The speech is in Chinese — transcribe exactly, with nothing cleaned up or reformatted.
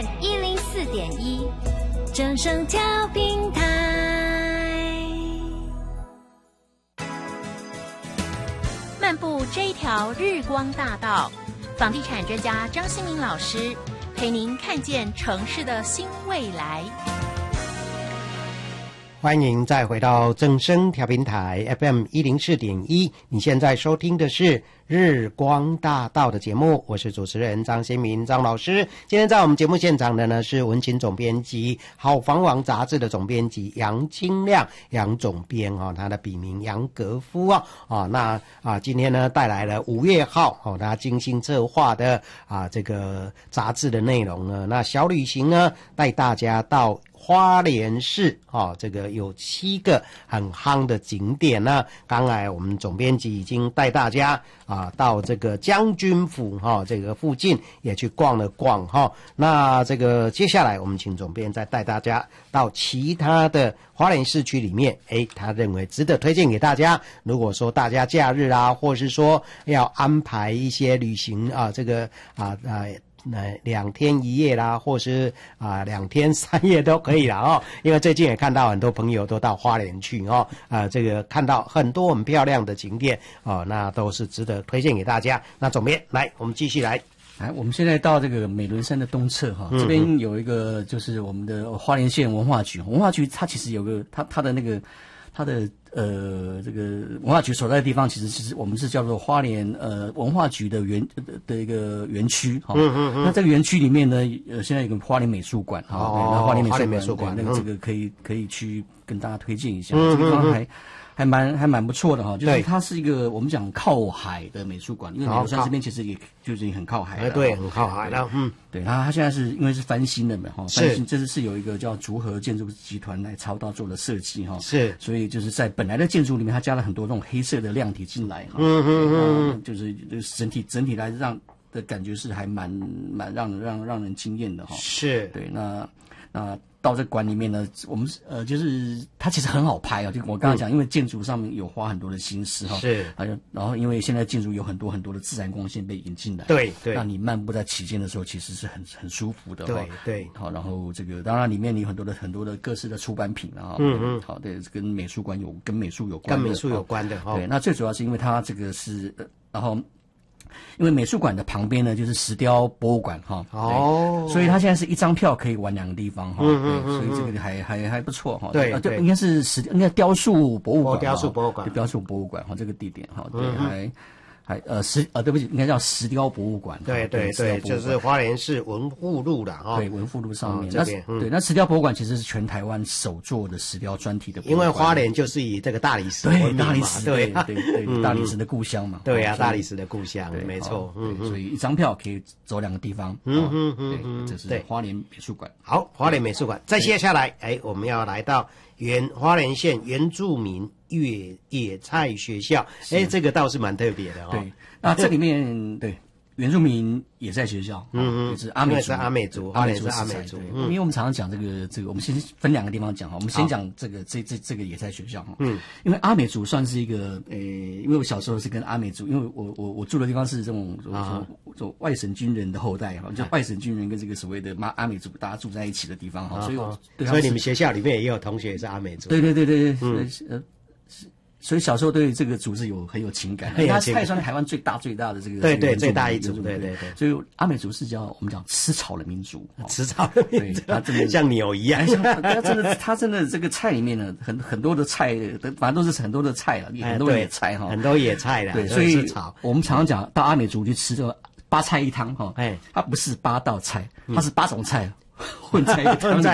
F M 一零四点一，正声调频台。漫步这一条日光大道，房地产专家张新民老师陪您看见城市的新未来。 欢迎再回到正声调频台 F M 一零四点一，你现在收听的是日光大道的节目，我是主持人张新民张老师。今天在我们节目现场的呢是文青总编辑好房网杂志的总编辑杨清亮杨总编哦，他的笔名杨格夫哦哦那啊今天呢带来了五月号哦他精心策划的啊这个杂志的内容呢，那小旅行呢带大家到花莲市哦，这个有七个很夯的景点呢。刚才我们总编辑已经带大家啊到这个将军府哈、哦、这个附近也去逛了逛哈、哦。那这个接下来我们请总编再带大家到其他的花莲市区里面，诶，他认为值得推荐给大家。如果说大家假日啊，或是说要安排一些旅行啊，这个啊啊。那两天一夜啦，或是啊两天三夜都可以啦哦。因为最近也看到很多朋友都到花莲去哦，啊这个看到很多很漂亮的景点哦，那都是值得推荐给大家。那总编来，我们继续来。 来，我们现在到这个美仑山的东侧哈，这边有一个就是我们的花莲县文化局，文化局它其实有个它它的那个它的。呃，这个文化局所在的地方，其实其实我们是叫做花莲呃文化局的园的的一个园区哈。嗯嗯嗯。那这个园区里面呢，呃，现在有个花莲美术馆哈。哦。那花莲美术馆，美术馆那个这个可以可以去跟大家推荐一下，嗯、这个地方还还蛮还蛮不错的哈。就是它是一个我们讲靠海的美术馆，因为美仑山这边其实也就是很靠海的。 对，很靠海的。嗯。 对，它它现在是因为是翻新的嘛哈，翻新这是是有一个叫竹河建筑集团来操刀做的设计哈， 是， 所以就是在本来的建筑里面，它加了很多那种黑色的亮体进来哈， 嗯嗯嗯， 就是就是整体整体来让的感觉是还蛮蛮让让让人惊艳的哈， 是， 对，那那。到这馆里面呢，我们呃就是它其实很好拍啊，就我刚刚讲，嗯、因为建筑上面有花很多的心思哈， 是， 然后因为现在建筑有很多很多的自然光线被引进来， 对对， 让你漫步在其间的时候，其实是很很舒服的， 对对， 好，然后这个当然里面有很多的很多的各式的出版品啊， 嗯嗯， 好，对，跟美术馆有跟美术有关的，跟美术有关的哈， 对，那最主要是因为它这个是，呃、然后。因为美术馆的旁边呢，就是石雕博物馆哈，哦，所以它现在是一张票可以玩两个地方哈，嗯嗯嗯，所以这个还还还不错哈， 对， 对，应该是石应该雕塑博物馆， 雕塑博物馆， 雕塑博物馆哈，这个地点哈，对，还。还呃石呃对不起，应该叫石雕博物馆。 对对对，就是花莲市文富路的哈。 对，文富路上面那对，那石雕博物馆其实是全台湾首座的石雕专题的。 因为花莲就是以这个大理石闻名嘛， 大理石对对对，大理石的故乡嘛。 对呀，大理石的故乡，没错。 嗯，所以一张票可以走两个地方。嗯嗯嗯，对，这是花莲美术馆。 好，花莲美术馆。再接下来，哎，我们要来到原花莲县原住民野野菜学校，哎，这个倒是蛮特别的哦。 对，那这里面对原住民野菜学校，嗯嗯，就是阿美族， 阿美族，花莲是阿美族。 因为我们常常讲这个这个，我们先分两个地方讲哈，我们先讲这个这这这个野菜学校哈。嗯，因为阿美族算是一个呃，因为我小时候是跟阿美族，因为我我我住的地方是这种啊，做外省军人的后代哈，就外省军人跟这个所谓的妈阿美族大家住在一起的地方哈，所以我所以你们学校里面也有同学是阿美族。 对对对对对，呃。所以小时候对这个族是有很有情感，因为它它也算是台湾最大最大的这个对对最大一族，对对对。 所以阿美族是叫我们讲吃草的民族， 吃草的民族， 它真的像牛一样， 它真的它真的这个菜里面呢，很很多的菜，反正都是很多的菜了，很多野菜哈， 很多野菜的。 对，所以我们常常讲到阿美族去吃这个八菜一汤哈，哎，它不是八道菜，它是八种菜混在一个汤里。